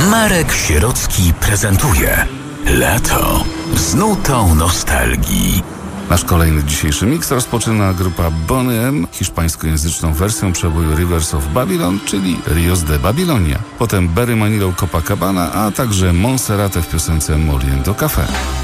Marek Sierocki prezentuje Lato z nutą nostalgii. Nasz kolejny dzisiejszy miks rozpoczyna grupa Boney M. hiszpańskojęzyczną wersją przeboju Rivers of Babylon, czyli Rios de Babilonia. Potem Barry Manilow Copacabana, a także Monserrate w piosence Moliendo Café.